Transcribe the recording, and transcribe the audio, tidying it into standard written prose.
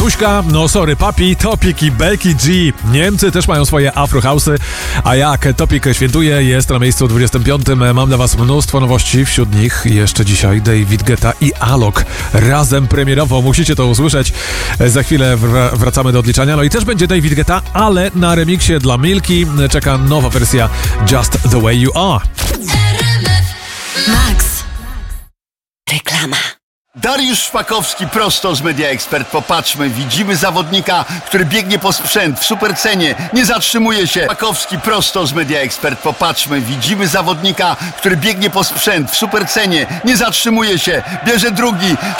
Tuśka, no sorry, Papi, Topik i Becky G. Niemcy też mają swoje afrohausy, a jak Topik świętuje, jest na miejscu 25. Mam dla was mnóstwo nowości, wśród nich jeszcze dzisiaj David Guetta i Alok razem premierowo. Musicie to usłyszeć. Za chwilę wracamy do odliczania. No i też będzie David Guetta, ale na remiksie dla Milki czeka nowa wersja Just The Way You Are. Max. Reklama. Dariusz Szpakowski prosto z Media Expert. Popatrzmy, widzimy zawodnika, który biegnie po sprzęt w supercenie, nie zatrzymuje się. Szpakowski prosto z Media Expert. Popatrzmy, widzimy zawodnika, który biegnie po sprzęt w supercenie, nie zatrzymuje się, bierze drugi.